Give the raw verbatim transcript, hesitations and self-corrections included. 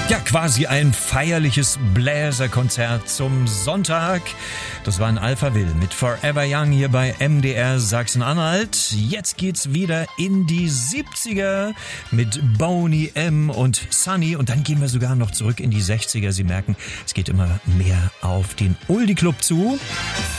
Ja, quasi ein feierliches Bläserkonzert zum Sonntag. Das war ein Alphaville mit Forever Young hier bei M D R Sachsen-Anhalt. Jetzt geht's wieder in die siebziger mit Boney M und Sunny. Und dann gehen wir sogar noch zurück in die sechziger. Sie merken, es geht immer mehr auf den Oldie Club zu.